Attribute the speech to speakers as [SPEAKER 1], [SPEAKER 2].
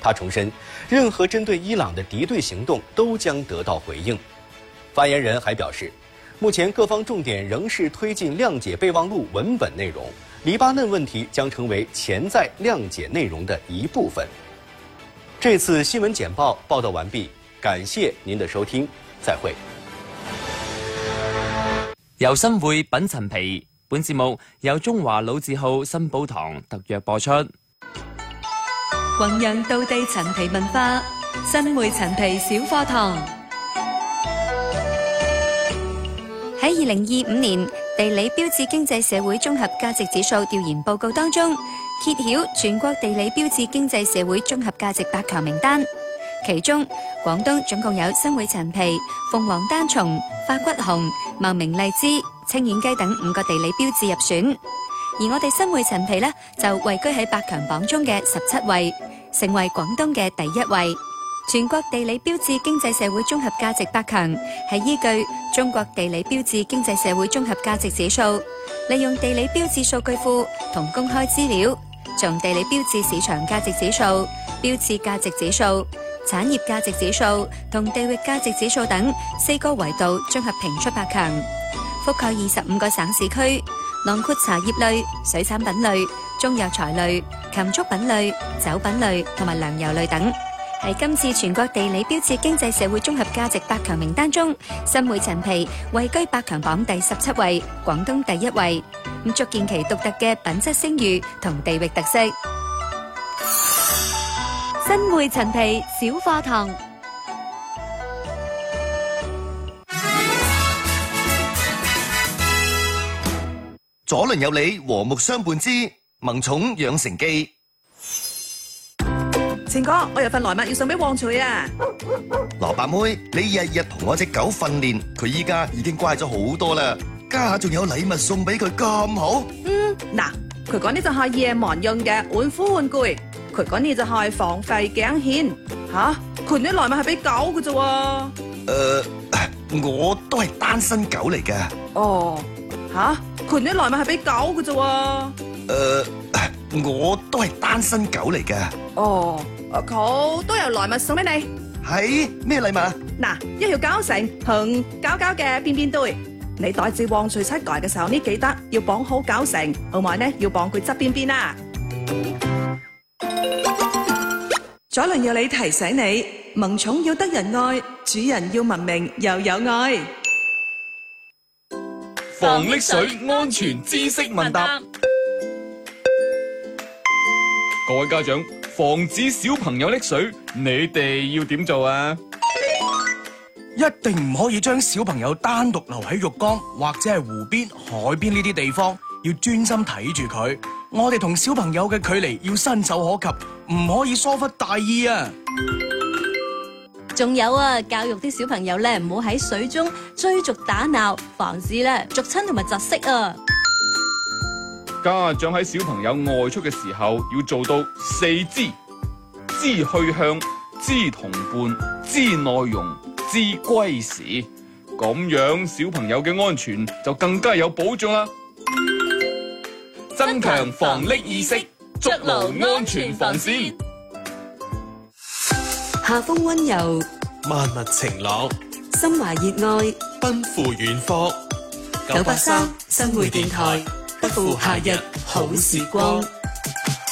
[SPEAKER 1] 他重申，任何针对伊朗的敌对行动都将得到回应。发言人还表示，目前各方重点仍是推进谅解备忘录文本内容，黎巴嫩问题将成为潜在谅解内容的一部分。这次新闻简报报道完毕，感謝您的收聽，再會。
[SPEAKER 2] 由新會品陳皮，本節目由中華老字號新寶堂特約播出。
[SPEAKER 3] 弘揚道地陳皮文化，新會陳皮小課堂。喺2025年地理標誌經濟社會綜合價值指數調研報告當中，揭曉全國地理標誌經濟社會綜合價值8強名單。其中，廣東總共有新會陳皮、鳳凰單叢、化骨紅、茂名荔枝、清遠雞等5個地理標誌入選。而我哋新會陳皮呢，就位居喺8強榜中嘅17位，成為廣東嘅第1位。全國地理標誌經濟社會綜合價值8強係依據中國地理標誌經濟社會綜合價值指數，利用地理標誌數據庫同公開資料，從地理標誌市場價值指數、標誌價值指數、產業價值指數同地域價值指數等4個維度綜合評出8強，覆蓋25個省市區，囊括茶葉類、水產品類、中藥材類、禽畜品類、酒品類同埋糧油類等。喺今次全國地理標誌經濟社會綜合價值8強名單中，新會陳皮位居8強榜第17位，廣東第1位，足見其獨特嘅品質聲譽同地域特色。新會陳皮小課堂。
[SPEAKER 4] 左鄰右里和睦相伴之萌寵養成記。
[SPEAKER 5] 前哥，我有份禮物要送俾旺財啊！
[SPEAKER 4] 蘿蔔妹，你日日同我隻狗訓練，佢依家已經乖咗好多啦，家下仲有禮物送俾佢咁好。
[SPEAKER 5] 嗱，佢講呢就係夜盲用嘅玩虎玩具，佢講呢就係防吠頸線。吓，佢啲禮物係俾狗嘅啫喎。
[SPEAKER 4] 我都係單身狗嚟㗎。
[SPEAKER 5] 哦，吓，佢啲禮物係俾狗嘅啫喎。
[SPEAKER 4] 我都係單身狗嚟㗎。
[SPEAKER 5] 哦，佢都有禮物送俾你。
[SPEAKER 4] 係咩禮物啊？
[SPEAKER 5] 嗱，一條膠繩同膠嘅邊邊堆，你帶住旺財出街嘅時候呢，記得要綁好膠繩，同埋呢要綁佢側邊邊啦。
[SPEAKER 6] 左鄰右里提醒你，萌寵要得人愛，主人要文明又有愛。
[SPEAKER 7] 防溺水安全知識問答。各位家長，防止小朋友溺水，你哋要點做啊？
[SPEAKER 8] 一定唔可以將小朋友單獨留喺浴缸或者係湖邊、海邊呢啲地方，要專心睇住佢。我哋同小朋友嘅距離要伸手可及，唔可以疏忽大意啊！
[SPEAKER 9] 仲有啊，教育啲小朋友咧，唔好喺水中追逐打鬧，防止咧逐親同埋窒息啊！
[SPEAKER 7] 家長喺小朋友外出嘅時候，要做到4知：知去向、知同伴、知內容、知歸時。咁樣小朋友嘅安全就更加有保障啦。增強防溺意識，築牢安全防線。
[SPEAKER 3] 夏風溫柔，
[SPEAKER 10] 萬物晴朗，
[SPEAKER 3] 心懷熱愛，
[SPEAKER 10] 奔赴遠方。
[SPEAKER 3] 983新會電台，不負夏日好時光。